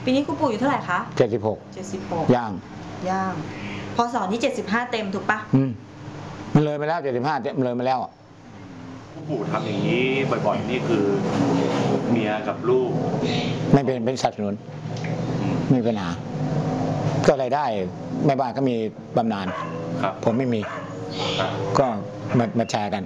ปีนี้ครูปู่อยู่เท่าไหร่คะ 76ย่างพศนี้75เต็มถูกปะมันเลยไปแล้ว75มันเลยมาแล้วครูปู่ทำอย่างนี้บ่อยๆนี่คือเมียกับลูกไม่เป็นสนับสนุนไม่เป็นปัญหาก็รายได้แม่บ้านก็มีบำนาญผมไม่มีก็มาแชร์กัน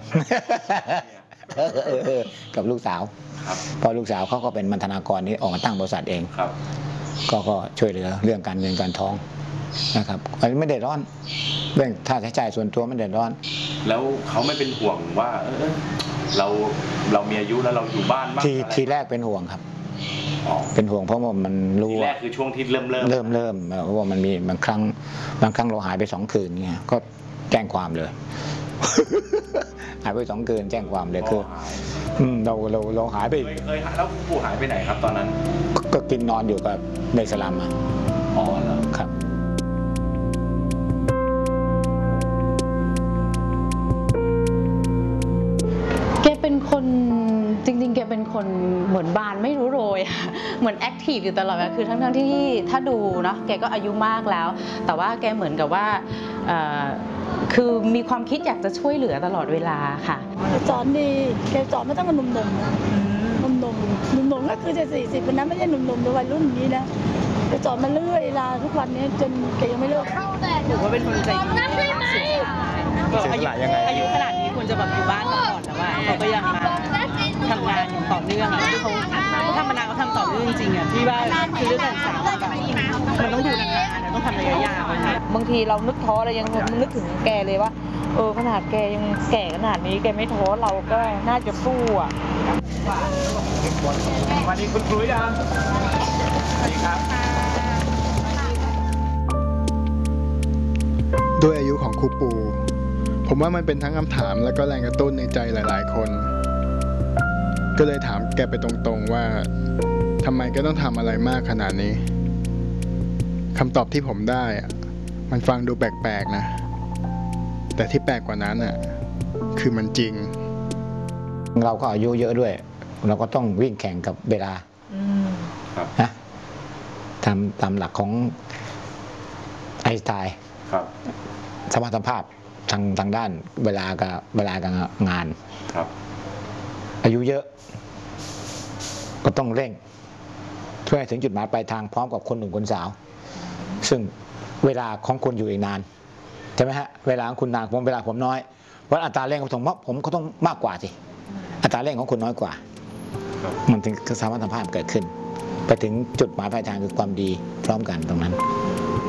กับลูกสาวพอลูกสาวเขาก็เป็นบรรณาธิการนี้ออกมาตั้งบริษัทเองก็ช่วยเหลือเรื่องการเงินการทองนะครับอันนี้ไม่เดือดร้อนเรื่องค่าใช้จ่ายส่วนตัวไม่เดือดร้อนแล้วเขาไม่เป็นห่วงว่าเรามีอายุแล้วเราอยู่บ้านบ้างทีแรกเป็นห่วงครับเป็นห่วงเพราะว่ามันรู้ทีแรกคือช่วงที่เริ่มเพราะว่ามันมีบางครั้งเราหายไป2 คืนเนี่ยก็แจ้งความเลยหายไป2 คืนแจ้งความเลยคือเราหายไปเคยแล้วปู่หายไปไหนครับตอนนั้นก็กินนอนอยู่กับในสลัมอ๋อเหรอครับแกเป็นคนจริงๆแกเป็นคนเหมือนบานไม่รู้โรยเหมือนแอคทีฟอยู่ตลอดเวลาคือทั้งที่ถ้าดูเนาะแกก็อายุมากแล้วแต่ว่าแกเหมือนกับว่าคือมีความคิดอยากจะช่วยเหลือตลอดเวลาค่ะสอนดีแกสอนไม่ต้องกับหนุ่มก็คือจะ40วันนั้นไม่ใช่หนุ่มๆวัยรุ่นนี้นะแกสอนมาเรื่อยลาทุกวันนี้จนแกยังไม่เลิกถือว่าเป็นคนใจดีอายุขนาดนี้ควรจะแบบอยู่บ้านก่อนแต่ว่าเขาก็ยังมาทำงานอย่างต่อเนื่องที่เขาทำมานานเขาทำต่อเนื่องจริงๆพี่ว่าคือเรื่องการศึกษาแบบมันต้องดูนานๆต้องทำระยะยาวบางทีเรานึกท้อเรายังนึกถึงแกเลยว่าขนาดแกยังแก่ขนาดนี้แกไม่ท้อเราก็น่าจะสู้อ่ะวันนี้คุณครูยังสวัสดีครับด้วยอายุของครูปู่ผมว่ามันเป็นทั้งคำถามและก็แรงกระตุ้นในใจหลายๆคนก็เลยถามแกไปตรงๆว่าทำไมแกต้องทำอะไรมากขนาดนี้คำตอบที่ผมได้มันฟังดูแปลกๆนะแต่ที่แปลกกว่านั้นคือมันจริงเราก็อายุเยอะด้วยเราก็ต้องวิ่งแข่งกับเวลานะตามหลักของไอน์สไตน์สมรรถภาพทางด้านเวลากับงานอายุเยอะก็ต้องเร่งเพื่อให้ถึงจุดหมายปลายทางพร้อมกับคนหนุ่มคนสาวซึ่งเวลาของคุณอยู่อีกนานใช่ไหมฮะเวลาของคุณนานเวลาผมน้อยเพราะอัตราเร่งของผมก็ต้องมากกว่าสิอัตราเร่งของคุณน้อยกว่ามันถึงสมรรถภาพเกิดขึ้นไปถึงจุดหมายปลายทางคือความดีพร้อมกันตรงนั้น